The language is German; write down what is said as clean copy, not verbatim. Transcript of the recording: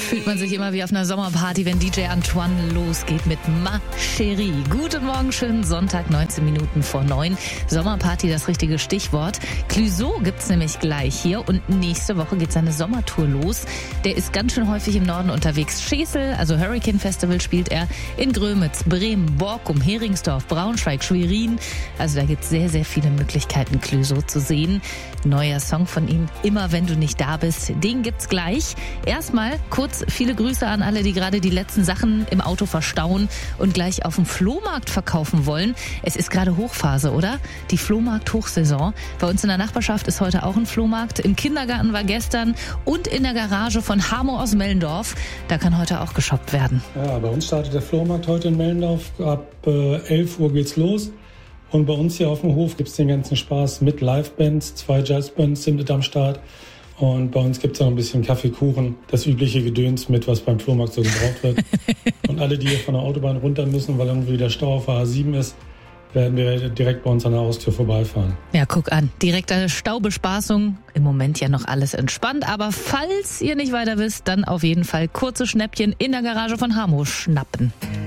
Fühlt man sich immer wie auf einer Sommerparty, wenn DJ Antoine losgeht mit Ma Chérie. Guten Morgen, schönen Sonntag, 19 Minuten vor 9. Sommerparty, das richtige Stichwort. Clouseau gibt's nämlich gleich hier und nächste Woche geht seine Sommertour los. Der ist ganz schön häufig im Norden unterwegs. Schesel, also Hurricane Festival, spielt er in Grömitz, Bremen, Borkum, Heringsdorf, Braunschweig, Schwerin. Also da gibt's sehr, sehr viele Möglichkeiten, Clouseau zu sehen. Neuer Song von ihm, Immer wenn du nicht da bist, den gibt's gleich. Erstmal kurz viele Grüße an alle, die gerade die letzten Sachen im Auto verstauen und gleich auf dem Flohmarkt verkaufen wollen. Es ist gerade Hochphase, oder? Die Flohmarkt-Hochsaison. Bei uns in der Nachbarschaft ist heute auch ein Flohmarkt. Im Kindergarten war gestern und in der Garage von Hamo aus Mellendorf. Da kann heute auch geshoppt werden. Ja, bei uns startet der Flohmarkt heute in Mellendorf. Ab 11 Uhr geht's los. Und bei uns hier auf dem Hof gibt's den ganzen Spaß mit Livebands. 2 Jazzbands sind am Start. Und bei uns gibt's auch ein bisschen Kaffeekuchen, das übliche Gedöns mit, was beim Flohmarkt so gebraucht wird. Und alle, die hier von der Autobahn runter müssen, weil irgendwie der Stau auf der A7 ist, werden wir direkt bei uns an der Haustür vorbeifahren. Ja, guck an. Direkte Staubespaßung. Im Moment ja noch alles entspannt. Aber falls ihr nicht weiter wisst, dann auf jeden Fall kurze Schnäppchen in der Garage von Hamo schnappen.